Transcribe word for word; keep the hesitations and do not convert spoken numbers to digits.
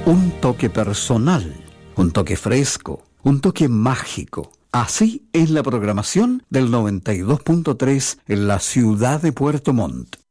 Un toque personal, un toque fresco, un toque mágico. Así es la programación del noventa y dos punto tres en la ciudad de Puerto Montt.